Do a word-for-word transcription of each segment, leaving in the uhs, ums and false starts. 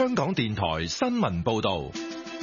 香港電台新聞報道。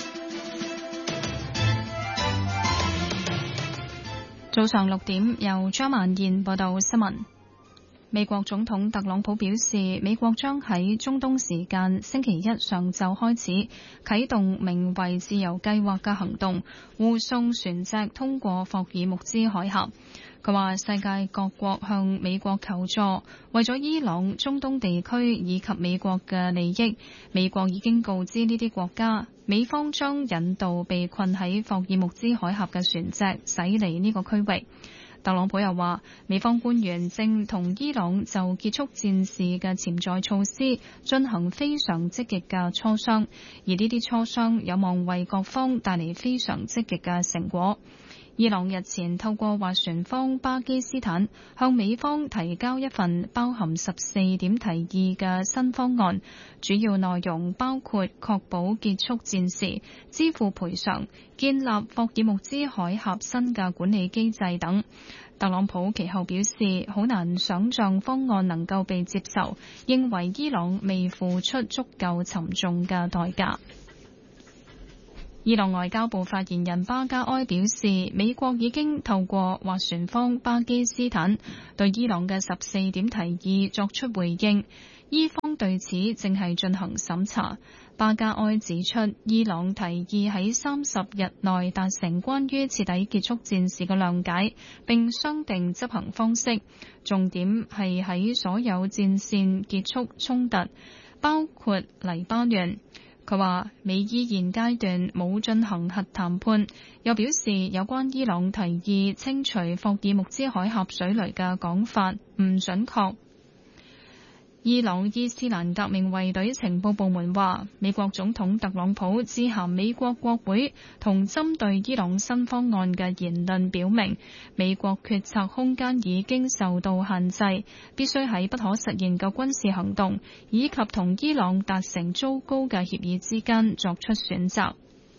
早上六點，由張曼燕報道新聞。美國總統特朗普表示，美國將喺中東時間星期一上晝開始啟動名為自由計劃嘅行動，護送船隻通過霍爾木茲海峽。佢話世界各國向美國求助，為咗伊朗、中東地區以及美國嘅利益，美國已經告知呢啲國家，美方將引導被困喺霍爾木茲海峽嘅船隻駛離呢個區域。特朗普又話，美方官員正同伊朗就結束戰事嘅潛在措施進行非常積極嘅磋商，而呢啲磋商有望為各方帶嚟非常積極嘅成果。伊朗日前透過斡旋方巴基斯坦向美方提交一份包含十四點提議嘅新方案，主要內容包括確保結束戰事、支付賠償、建立霍爾木茲海峽新嘅管理機制等。特朗普其後表示，好難想像方案能夠被接受，認為伊朗未付出足夠沉重嘅代價。伊朗外交部發言人巴加埃表示，美國已經透過斡旋方巴基斯坦對伊朗嘅十四點提議作出回應，伊方對此正係進行審查。巴加埃指出，伊朗提議喺三十日內達成關於徹底結束戰事嘅諒解，並商定執行方式，重點係喺所有戰線結束衝突，包括黎巴嫩。佢話美伊現階段冇進行核談判，又表示有關伊朗提議清除霍爾木茲海峽水雷嘅講法唔準確。伊朗伊斯蘭革命衛隊情報部門話，美國總統特朗普致函美國國會同針對伊朗新方案嘅言論表明，美國決策空間已經受到限制，必須喺不可實現嘅軍事行動以及同伊朗達成糟糕嘅協議之間作出選擇。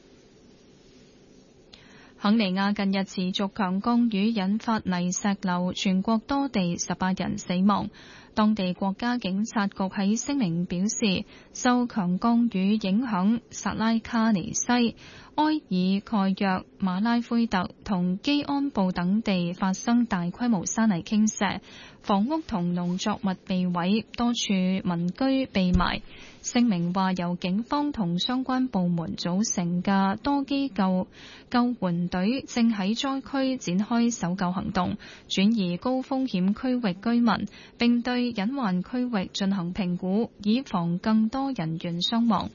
肯尼亞近日持續強降雨引發泥石流，全國多地十八人死亡。當地國家警察局喺聲明表示，受強降雨影響，薩拉卡尼西、埃爾蓋約、馬拉灰特同基安布等地發生大規模山泥傾瀉，房屋同農作物被毀，多處民居被埋。聲明話，由警方同相關部門組成嘅多機構救援隊正喺災區展開搜救行動，轉移高風險區域居民，並對隱患區域進行評估，以防更多人員傷亡。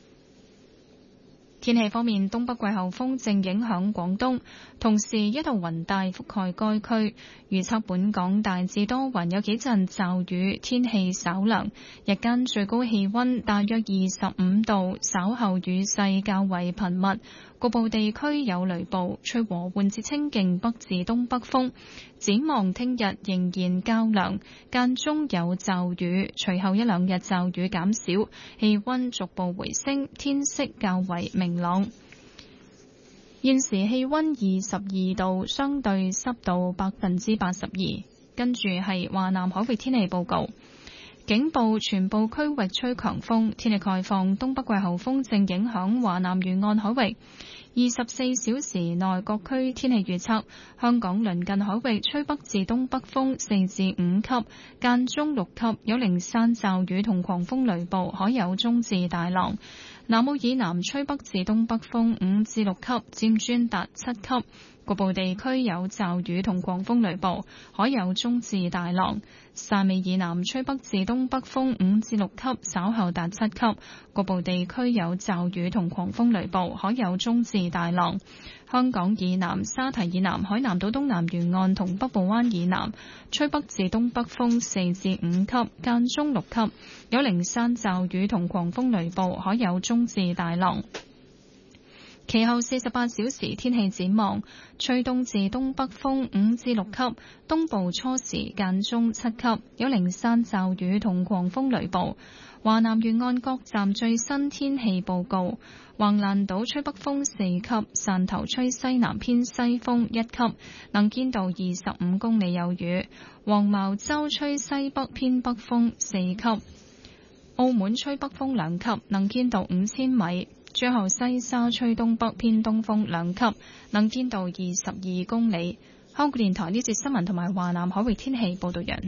天氣方面，東北季候風正影響廣東，同時一道雲帶覆蓋該區。預測本港大致多雲，有幾陣驟雨，天氣稍涼。日間最高氣溫大約二十五度，稍後雨勢較為頻密，局部地區有雷暴，吹和緩至清勁北至東北風。展望聽日仍然較涼，間中有驟雨，隨後一兩日驟雨減少，氣溫逐步回升，天色較為明朗。現時氣溫二十二度，相對濕度百分之八十二。跟住係華南海域天氣報告，警報全部區域吹強風，天氣概況，東北季候風正影響華南沿岸海域。二十四小時內各區天氣預測，香港鄰近海域吹北至東北風四至五級，間中六級，有零散驟雨同狂風雷暴，海有中至大浪。南澳以南吹北至東北風五至六級，漸轉達七級，局部地區有驟雨同狂風雷暴，海有中至大浪。汕尾以南吹北至東北風五至六級，稍後達七級，局部地區有驟雨同狂風雷暴，海有中至大浪。香港以南、沙堤以南、海南島東南沿岸同北部灣以南吹北至東北風四至五級，間中六級，有零散驟雨同狂風雷暴，海有中至大浪。其後四十八小時天氣展望，吹東至東北風五至六級，東部初時間中七級，有零散驟雨同狂風雷暴。華南沿岸各站最新天氣報告：橫瀾島吹北風四級，汕頭吹西南偏西風一級，能見度二十五公里有雨；黃茅洲吹西北偏北風四級。 澳門吹北風兩級，能見度五千米；最後西沙吹東北偏東風兩級，能見度二十二公里。香港電台呢節新聞同埋華南海域天氣報道人。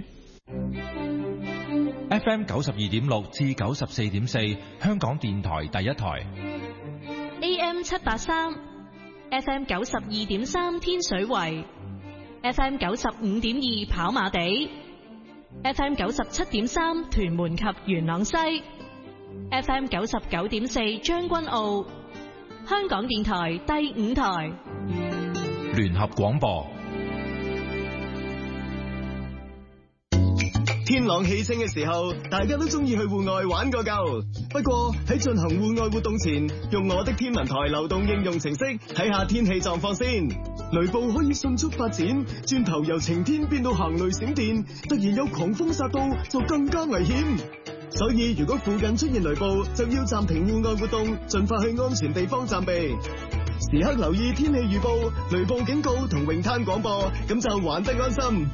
F M 九十二點六至九十四點四，香港電台第一台。 A M 七八三，F M 九十二點三天水圍，F M 九十五點二跑馬地，F M 九十七點三屯門及元朗西，F M 九十九點四將軍澳，香港電台第五台聯合廣播。 天朗氣清嘅時候，大家都中意去戶外玩個夠。不過喺進行戶外活動前，用我的天文台流動應用程式睇下天氣狀況先。雷暴可以迅速發展，轉頭由晴天變到行雷閃電，突然有狂風殺到，就更加危險。所以如果附近出現雷暴，就要暫停戶外活動，盡快去安全地方暫避。時刻留意天氣預報、雷暴警告同泳灘廣播，咁就玩得安心。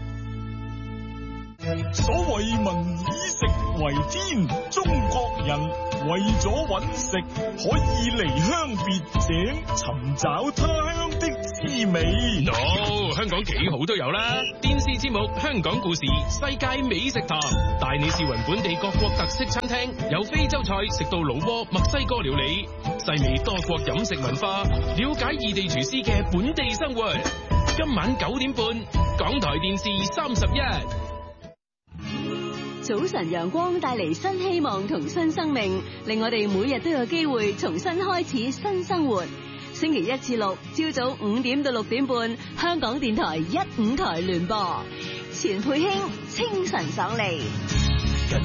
所謂民以食為天，中國人為咗揾食，可以離鄉別井，尋找他鄉的滋味。 no， 香港幾好都有啦！電視節目《香港故事》，世界美食堂，帶你試勻本地各國特色餐廳，由非洲菜食到老撾、墨西哥料理，細味多國飲食文化，了解異地廚師嘅本地生活。今晚九點半，港台電視三十一。 早晨陽光帶嚟新希望同新生命，令我哋每日都有機會重新開始新生活。星期一至六朝早五點到六點半，香港電台一五台聯播，錢佩卿清晨爽利。